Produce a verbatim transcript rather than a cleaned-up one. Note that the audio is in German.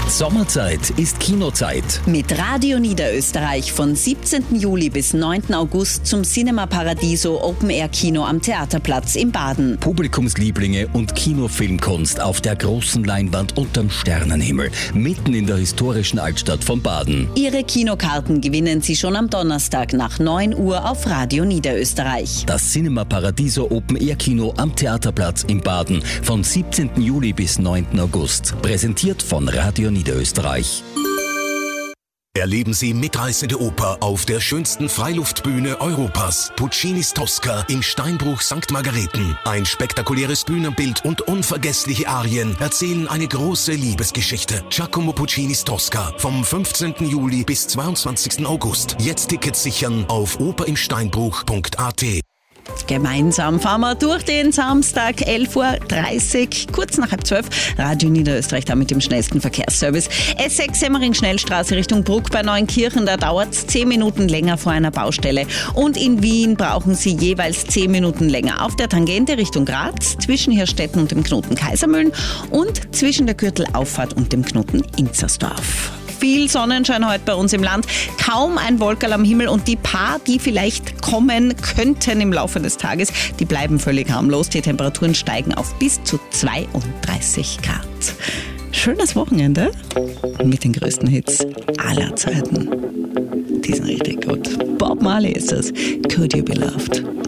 Sommerzeit ist Kinozeit. Mit Radio Niederösterreich von siebzehnten Juli bis neunten August zum Cinema Paradiso Open Air Kino am Theaterplatz in Baden. Publikumslieblinge und Kinofilmkunst auf der großen Leinwand unterm Sternenhimmel, mitten in der historischen Altstadt von Baden. Ihre Kinokarten gewinnen Sie schon am Donnerstag nach neun Uhr auf Radio Niederösterreich. Das Cinema Paradiso Open Air Kino am Theaterplatz in Baden von siebzehnten Juli bis neunten August. Präsentiert von Radio Niederösterreich. Erleben Sie mitreißende Oper auf der schönsten Freiluftbühne Europas. Puccinis Tosca in Steinbruch Sankt Margareten. Ein spektakuläres Bühnenbild und unvergessliche Arien erzählen eine große Liebesgeschichte. Giacomo Puccinis Tosca vom fünfzehnten Juli bis zweiundzwanzigsten August. Jetzt Tickets sichern auf operinsteinbruch punkt a t. Gemeinsam fahren wir durch den Samstag, elf Uhr dreißig, kurz nach halb zwölf. Radio Niederösterreich da mit dem schnellsten Verkehrsservice. S sechs Semmering Schnellstraße Richtung Bruck bei Neunkirchen, da dauert es zehn Minuten länger vor einer Baustelle. Und in Wien brauchen Sie jeweils zehn Minuten länger. Auf der Tangente Richtung Graz, zwischen Hirstetten und dem Knoten Kaisermühlen und zwischen der Gürtelauffahrt und dem Knoten Inzersdorf. Viel Sonnenschein heute bei uns im Land, kaum ein Wolkerl am Himmel und die paar, die vielleicht kommen könnten im Laufe des Tages, die bleiben völlig harmlos. Die Temperaturen steigen auf bis zu zweiunddreißig Grad. Schönes Wochenende mit den größten Hits aller Zeiten. Die sind richtig gut. Bob Marley ist das. Could You Be Loved?